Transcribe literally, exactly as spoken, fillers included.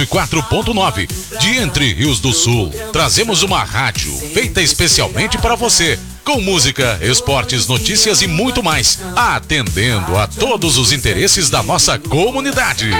quatro ponto nove de Entre Rios do Sul. Trazemos uma rádio feita especialmente para você, com música, esportes, notícias e muito mais, atendendo a todos os interesses da nossa comunidade.